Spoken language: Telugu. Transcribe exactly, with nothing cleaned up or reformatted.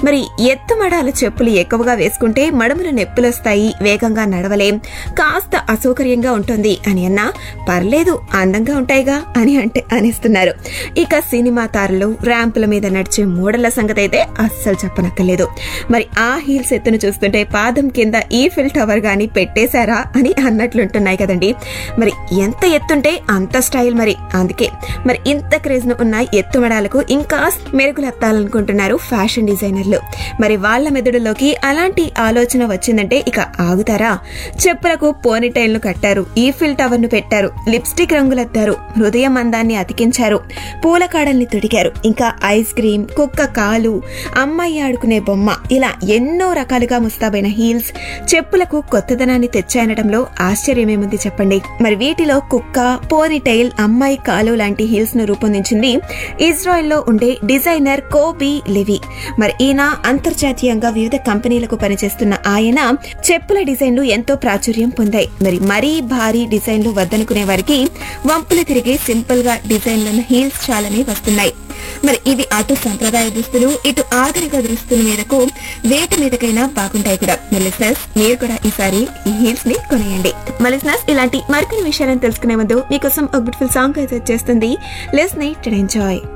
మరి ఎత్తు మడాల చెప్పులు ఎక్కువగా వేసుకుంటే మడమలు నొప్పులొస్తాయి, వేగంగా నడవలేం, కాస్త అసౌకర్యంగా ఉంటుంది అని అన్నా పర్లేదు అందంగా ఉంటాయిగా అని అంటే అనిస్తున్నారు. ఇక సినిమా తారలు ర్యాంపుల మీద నడిచే మోడళ్ల సంగతి అయితే అస్సలు చెప్పనక్కర్లేదు. మరి ఆ హీల్స్ ఎత్తును చూస్తుంటే పాదం కింద ఈఫిల్ టవర్ గాని పెట్టేశారా అని అన్నట్లుంటున్నాయి కదండి. మరి ఎంత ఎత్తుంటే అంత స్టైల్. మరి అందుకే మరి ఇంత క్రేజ్ ను ఉన్న ఎత్తు మడాలకు ఇంకా మెరుగులెత్తాలనుకుంటున్నారు ఫ్యాషన్ డిజైనర్లు. మరి వాళ్ల మెదడులోకి అలాంటి ఆలోచన వచ్చిందంటే ఇక ఆగుతారా? చెప్పులకు పోనీటైల్ ను కట్టారు, ఈఫిల్ టవర్ ను పెట్టారు, లిప్స్టిక్ రంగులెత్తారు, హృదయం అందాన్ని అతికించారు, పూల కాడల్ని తొడిగారు, ఇంకా ఐస్ క్రీమ్, కుక్క కాలు, అమ్మాయి ఆడుకునే బొమ్మ, ఇలా ఎన్నో రకాలుగా ముస్తాబైన హీల్స్ చెప్పులకు కొత్తదనాన్ని తెచ్చాయనడంలో ఆశ్చర్యమేముంది చెప్పండి. మరి వీటిలో కుక్క, పోనీటైల్, అమ్మాయి కాలు లాంటి హీల్స్ ను రూపొందించింది ఇజ్రాయెల్ లో ఉండే డిజైనర్ కోబీ లెవి. మరి ఈయన అంతర్జాతీయంగా వివిధ కంపెనీలకు పనిచేస్తున్న ఆయన చెప్పుల డిజైన్లు ఎంతో ప్రాచుర్యం పొందాయి. మరి మరీ భారీ డిజైన్లు వద్దనుకునే వారికి వంపులు తిరిగి సింపుల్ గా డిజైన్లను హీల్స్ చాలని వస్తున్నాయి. మరి ఇవి అటు సంప్రదాయ దుస్తులు, ఇటు ఆధునిక దుస్తుల మీదకు వేటి మీదకైనా బాగుంటాయి కూడా. లిసనర్స్ మీరు కూడా ఈసారి ఈ హీల్స్ ని కొనేయండి. లిసనర్స్ ఇలాంటి మరికొన్ని విషయాలను తెలుసుకునే ముందు మీకోసం ఒక బ్యూటిఫుల్ సాంగ్ అయితే వచ్చేస్తుంది. Listen it and enjoy.